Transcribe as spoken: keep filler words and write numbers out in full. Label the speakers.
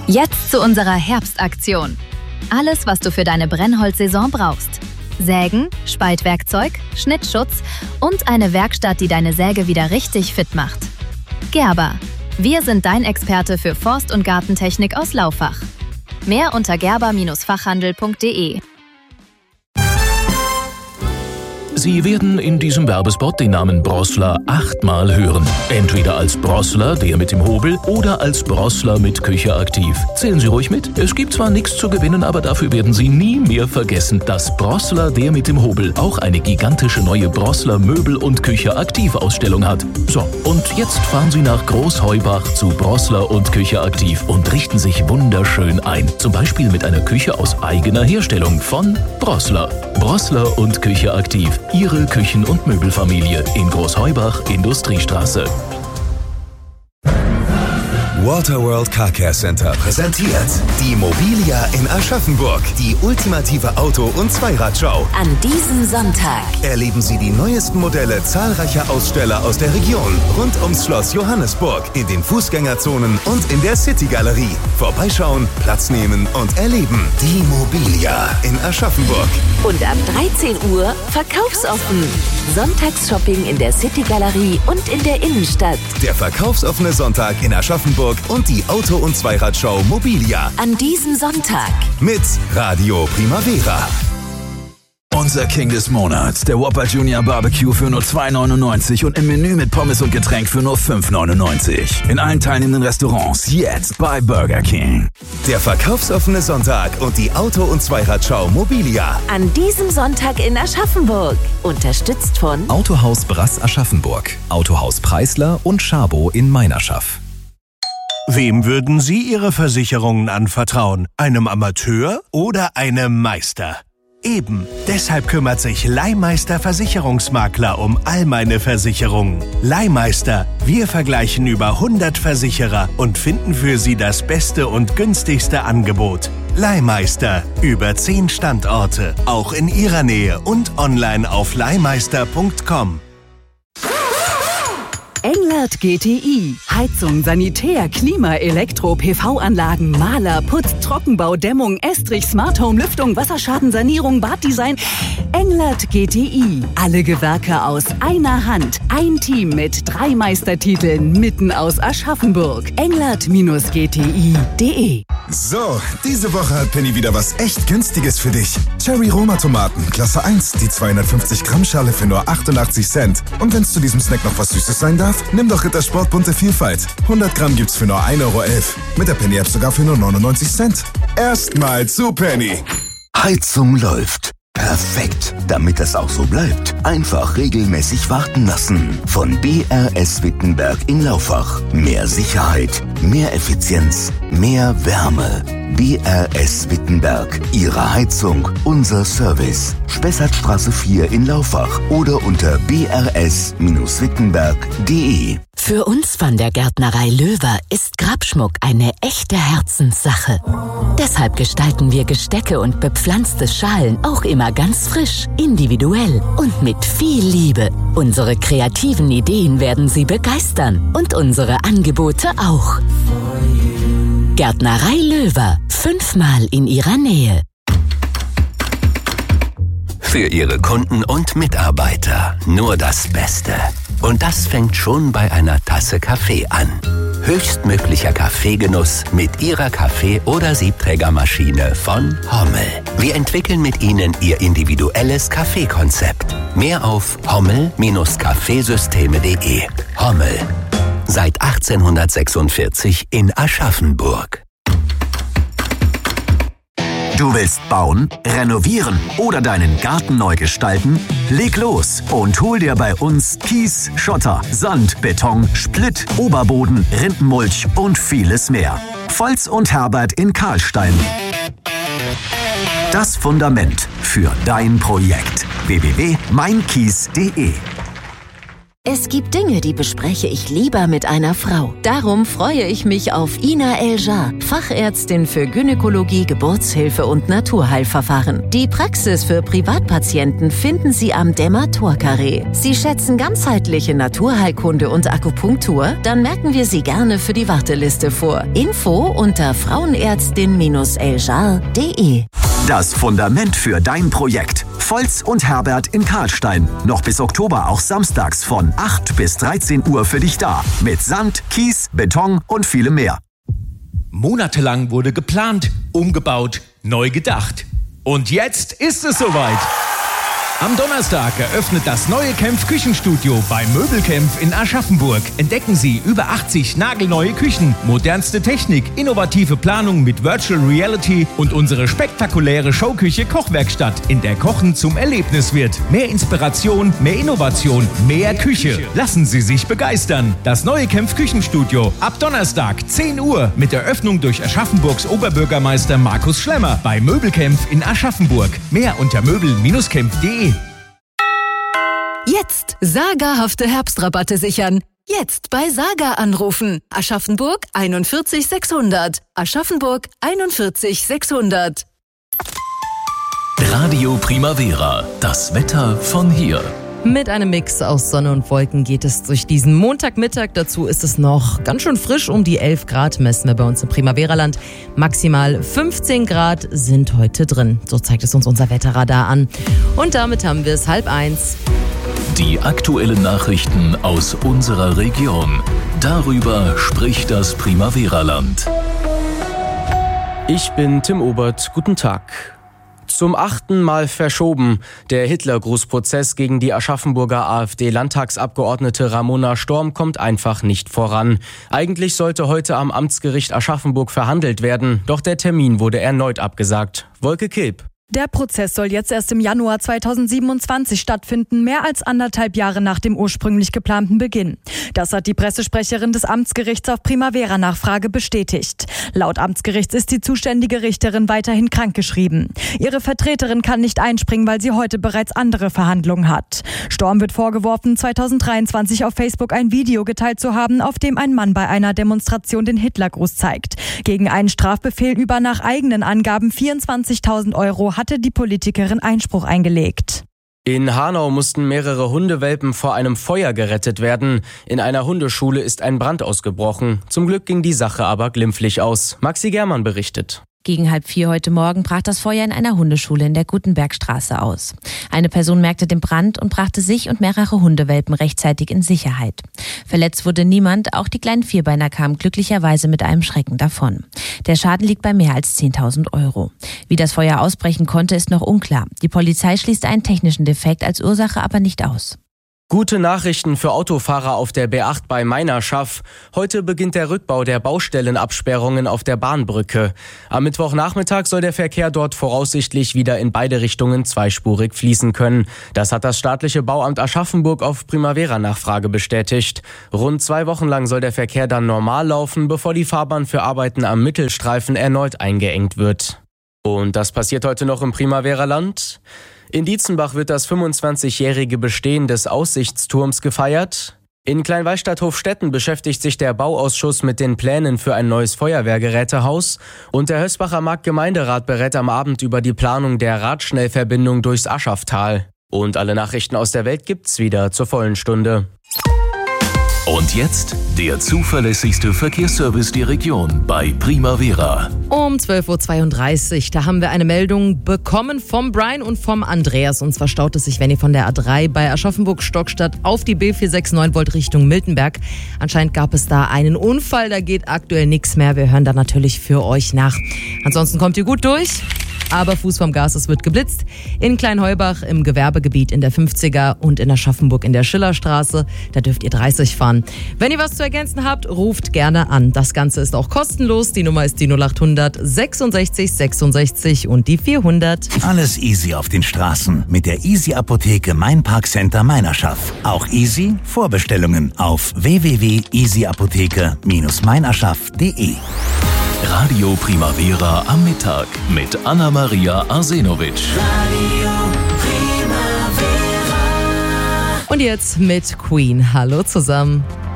Speaker 1: Jetzt zu unserer Herbstaktion. Alles, was du für deine Brennholzsaison brauchst. Sägen, Spaltwerkzeug, Schnittschutz und eine Werkstatt, die deine Säge wieder richtig fit macht. Gerber. Wir sind dein Experte für Forst- und Gartentechnik aus Laufach. Mehr unter gerber Fachhandel punkt de.
Speaker 2: Sie werden in diesem Werbespot den Namen Brossler achtmal hören. Entweder als Brossler, der mit dem Hobel, oder als Brossler mit Küche aktiv. Zählen Sie ruhig mit. Es gibt zwar nichts zu gewinnen, aber dafür werden Sie nie mehr vergessen, dass Brossler, der mit dem Hobel, auch eine gigantische neue Brossler Möbel- und Küche aktiv Ausstellung hat. So, und jetzt fahren Sie nach Großheubach zu Brossler und Küche aktiv und richten sich wunderschön ein. Zum Beispiel mit einer Küche aus eigener Herstellung von Brossler. Brossler und Küche aktiv. Ihre Küchen- und Möbelfamilie in Großheubach, Industriestraße.
Speaker 3: Waterworld Car Care Center präsentiert die Mobilia in Aschaffenburg, die ultimative Auto- und Zweiradshow.
Speaker 4: An diesem Sonntag
Speaker 3: Erleben Sie die neuesten Modelle zahlreicher Aussteller aus der Region rund ums Schloss Johannesburg, in den Fußgängerzonen und in der City-Galerie. Vorbeischauen, Platz nehmen und erleben. Die Mobilia in Aschaffenburg.
Speaker 4: Und ab dreizehn Uhr verkaufsoffen. Sonntagsshopping in der City-Galerie und in der Innenstadt.
Speaker 3: Der verkaufsoffene Sonntag in Aschaffenburg und die Auto- und Zweiradshow Mobilia.
Speaker 4: An diesem Sonntag
Speaker 3: Mit Radio Primavera.
Speaker 5: Unser King des Monats, der Whopper Junior Barbecue für nur zwei neunundneunzig und im Menü mit Pommes und Getränk für nur fünf neunundneunzig. In allen teilnehmenden Restaurants jetzt bei Burger King.
Speaker 3: Der verkaufsoffene Sonntag und die Auto- und Zweiradshow Mobilia.
Speaker 4: an diesem Sonntag in Aschaffenburg. Unterstützt von
Speaker 6: Autohaus Brass Aschaffenburg, Autohaus Preisler und Schabo in Meinerschaff.
Speaker 7: Wem würden Sie Ihre Versicherungen anvertrauen? Einem Amateur oder einem Meister? Eben, deshalb kümmert sich Leihmeister Versicherungsmakler um all meine Versicherungen. Leihmeister, wir vergleichen über hundert Versicherer und finden für Sie das beste und günstigste Angebot. Leihmeister, über zehn Standorte, auch in Ihrer Nähe und online auf leihmeister punkt com.
Speaker 8: Englert G T I. Heizung, Sanitär, Klima, Elektro, P V-Anlagen, Maler, Putz, Trockenbau, Dämmung, Estrich, Smart Home, Lüftung, Wasserschadenssanierung, Baddesign. Englert G T I. Alle Gewerke aus einer Hand. Ein Team mit drei Meistertiteln mitten aus Aschaffenburg. englert G T I punkt de.
Speaker 9: So, diese Woche hat Penny wieder was echt Günstiges für dich. Cherry Roma Tomaten, Klasse eins, die zweihundertfünfzig Gramm Schale für nur achtundachtzig Cent. Und wenn es zu diesem Snack noch was Süßes sein darf, nimm doch Rittersport bunte Vielfalt. hundert Gramm gibt's für nur ein Euro elf. Mit der Penny-App sogar für nur neunundneunzig Cent. Erstmal zu Penny.
Speaker 10: Heizung läuft. Perfekt. Damit das auch so bleibt, einfach regelmäßig warten lassen. Von B R S Wittenberg in Laufach. Mehr Sicherheit, mehr Effizienz, mehr Wärme. B R S Wittenberg. Ihre Heizung, unser Service. Spessartstraße vier in Laufach oder unter b r s wittenberg punkt de.
Speaker 4: Für uns von der Gärtnerei Löwer ist Grabschmuck eine echte Herzenssache. Deshalb gestalten wir Gestecke und bepflanzte Schalen auch immer ganz frisch, individuell und mit viel Liebe. Unsere kreativen Ideen werden Sie begeistern und unsere Angebote auch. Gärtnerei Löwer, fünfmal in Ihrer Nähe.
Speaker 11: Für Ihre Kunden und Mitarbeiter nur das Beste. Und das fängt schon bei einer Tasse Kaffee an. Höchstmöglicher Kaffeegenuss mit Ihrer Kaffee- oder Siebträgermaschine von Hommel. Wir entwickeln mit Ihnen Ihr individuelles Kaffeekonzept. Mehr auf hommel Kaffeesysteme punkt de. Hommel. Seit achtzehnhundertsechsundvierzig in Aschaffenburg.
Speaker 12: Du willst bauen, renovieren oder deinen Garten neu gestalten? Leg los und hol dir bei uns Kies, Schotter, Sand, Beton, Splitt, Oberboden, Rindenmulch und vieles mehr. Volz und Herbert in Karlstein. Das Fundament für dein Projekt. w w w punkt mein kies punkt de
Speaker 4: Es gibt Dinge, die bespreche ich lieber mit einer Frau. Darum freue ich mich auf Ina Eljar, Fachärztin für Gynäkologie, Geburtshilfe und Naturheilverfahren. Die Praxis für Privatpatienten finden Sie am Dermator-Carré. Sie schätzen ganzheitliche Naturheilkunde und Akupunktur? Dann merken wir Sie gerne für die Warteliste vor. Info unter frauenärztin eljar punkt de.
Speaker 12: Das Fundament für dein Projekt. Volz und Herbert in Karlstein. Noch bis Oktober auch samstags von acht bis dreizehn Uhr für dich da. Mit Sand, Kies, Beton und vielem mehr.
Speaker 13: Monatelang wurde geplant, umgebaut, neu gedacht. Und jetzt ist es soweit. Am Donnerstag eröffnet das neue Kempf Küchenstudio bei Möbelkempf in Aschaffenburg. Entdecken Sie über achtzig nagelneue Küchen, modernste Technik, innovative Planung mit Virtual Reality und unsere spektakuläre Showküche Kochwerkstatt, in der Kochen zum Erlebnis wird. Mehr Inspiration, mehr Innovation, mehr Küche. Lassen Sie sich begeistern. Das neue Kempf Küchenstudio ab Donnerstag zehn Uhr mit Eröffnung durch Aschaffenburgs Oberbürgermeister Markus Schlemmer bei Möbelkempf in Aschaffenburg. Mehr unter möbel Bindestrich kempf punkt de.
Speaker 8: Jetzt sagerhafte Herbstrabatte sichern. Jetzt bei Saga anrufen. Aschaffenburg einundvierzig sechshundert. Aschaffenburg einundvierzig sechshundert.
Speaker 2: Radio Primavera. Das Wetter von hier.
Speaker 14: Mit einem Mix aus Sonne und Wolken geht es durch diesen Montagmittag. Dazu ist es noch ganz schön frisch. Um die elf Grad messen wir bei uns im Primavera-Land. Maximal fünfzehn Grad sind heute drin. So zeigt es uns unser Wetterradar an. Und damit haben wir es halb eins.
Speaker 2: Die aktuellen Nachrichten aus unserer Region. Darüber spricht das Primavera-Land.
Speaker 15: Ich bin Tim Obert. Guten Tag. Zum achten Mal verschoben. Der Hitlergrußprozess gegen die Aschaffenburger AfD-Landtagsabgeordnete Ramona Storm kommt einfach nicht voran. Eigentlich sollte heute am Amtsgericht Aschaffenburg verhandelt werden, doch der Termin wurde erneut abgesagt. Wolke Kilp.
Speaker 16: Der Prozess soll jetzt erst im Januar zweitausendsiebenundzwanzig stattfinden, mehr als anderthalb Jahre nach dem ursprünglich geplanten Beginn. Das hat die Pressesprecherin des Amtsgerichts auf Primavera-Nachfrage bestätigt. Laut Amtsgerichts ist die zuständige Richterin weiterhin krankgeschrieben. Ihre Vertreterin kann nicht einspringen, weil sie heute bereits andere Verhandlungen hat. Storm wird vorgeworfen, zweitausenddreiundzwanzig auf Facebook ein Video geteilt zu haben, auf dem ein Mann bei einer Demonstration den Hitlergruß zeigt. Gegen einen Strafbefehl über nach eigenen Angaben vierundzwanzigtausend Euro hatte die Politikerin Einspruch eingelegt.
Speaker 15: In Hanau mussten mehrere Hundewelpen vor einem Feuer gerettet werden. In einer Hundeschule ist ein Brand ausgebrochen. Zum Glück ging die Sache aber glimpflich aus. Maxi Germann berichtet.
Speaker 17: Gegen halb vier heute Morgen brach das Feuer in einer Hundeschule in der Gutenbergstraße aus. Eine Person merkte den Brand und brachte sich und mehrere Hundewelpen rechtzeitig in Sicherheit. Verletzt wurde niemand, auch die kleinen Vierbeiner kamen glücklicherweise mit einem Schrecken davon. Der Schaden liegt bei mehr als zehntausend Euro. Wie das Feuer ausbrechen konnte, ist noch unklar. Die Polizei schließt einen technischen Defekt als Ursache aber nicht aus.
Speaker 15: Gute Nachrichten für Autofahrer auf der B acht bei Meinerschaff. Heute beginnt der Rückbau der Baustellenabsperrungen auf der Bahnbrücke. Am Mittwochnachmittag soll der Verkehr dort voraussichtlich wieder in beide Richtungen zweispurig fließen können. Das hat das staatliche Bauamt Aschaffenburg auf Primavera-Nachfrage bestätigt. Rund zwei Wochen lang soll der Verkehr dann normal laufen, bevor die Fahrbahn für Arbeiten am Mittelstreifen erneut eingeengt wird. Und das passiert heute noch im Primavera-Land. In Dietzenbach wird das fünfundzwanzigjährige Bestehen des Aussichtsturms gefeiert. In Kleinwallstadt-Hofstetten beschäftigt sich der Bauausschuss mit den Plänen für ein neues Feuerwehrgerätehaus. Und der Hösbacher Marktgemeinderat berät am Abend über die Planung der Radschnellverbindung durchs Aschafftal. Und alle Nachrichten aus der Welt gibt's wieder zur vollen Stunde.
Speaker 2: Und jetzt der zuverlässigste Verkehrsservice der Region bei Primavera.
Speaker 14: Um zwölf Uhr zweiunddreißig, da haben wir eine Meldung bekommen vom Brian und vom Andreas. Und zwar staut es sich, wenn ihr von der A drei bei Aschaffenburg-Stockstadt auf die B vier sechs neun wollt Richtung Miltenberg. Anscheinend gab es da einen Unfall, da geht aktuell nichts mehr. Wir hören da natürlich für euch nach. Ansonsten kommt ihr gut durch. Aber Fuß vom Gas, es wird geblitzt. In Kleinheubach im Gewerbegebiet in der fünfziger und in Aschaffenburg in der Schillerstraße. Da dürft ihr dreißig fahren. Wenn ihr was zu ergänzen habt, ruft gerne an. Das Ganze ist auch kostenlos. Die Nummer ist die null achthundert sechsundsechzig sechsundsechzig und die vierhundert.
Speaker 18: Alles easy auf den Straßen mit der Easy Apotheke Main Park Center Meinerschaff. Auch easy Vorbestellungen auf w w w punkt easy apotheke Bindestrich meinerschaff punkt de.
Speaker 2: Radio Primavera am Mittag mit Anna-Maria Arsenovic.
Speaker 19: Radio Primavera.
Speaker 14: Und jetzt mit Queen. Hallo zusammen.